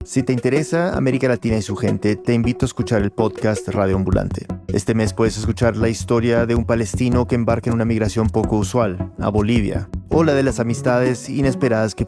Si te interesa América Latina y su gente, te invito a escuchar el podcast Radio Ambulante. Este mes puedes escuchar la historia de un palestino que embarca en una migración poco usual, a Bolivia, o la de las amistades inesperadas que